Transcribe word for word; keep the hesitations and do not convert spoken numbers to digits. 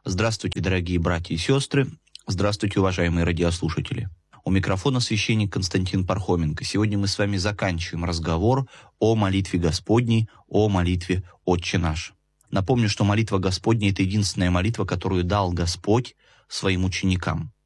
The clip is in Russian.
Здравствуйте, дорогие братья и сестры. Здравствуйте, уважаемые радиослушатели. У микрофона священник Константин Пархоменко. Сегодня мы с вами заканчиваем разговор о молитве Господней, о молитве «Отче наш». Напомню, что молитва Господня – это единственная молитва, которую дал Господь своим ученикам.